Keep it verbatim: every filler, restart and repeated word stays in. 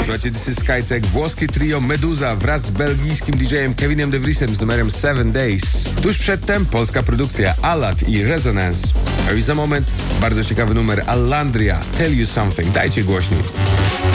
Słuchajcie, This is Skycek, włoskie trio Meduza wraz z belgijskim D J-em Kevinem De Vriesem z numerem Seven Days. Tuż przedtem polska produkcja Alat i Resonance. A już za moment bardzo ciekawy numer Allandria, Tell You Something. Dajcie głośniej.